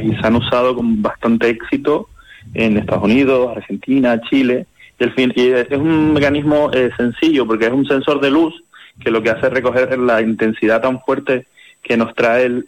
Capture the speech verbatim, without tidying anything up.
y se han usado con bastante éxito en Estados Unidos, Argentina, Chile. Y, el fin, y es un mecanismo eh, sencillo porque es un sensor de luz que lo que hace es recoger la intensidad tan fuerte que nos trae el,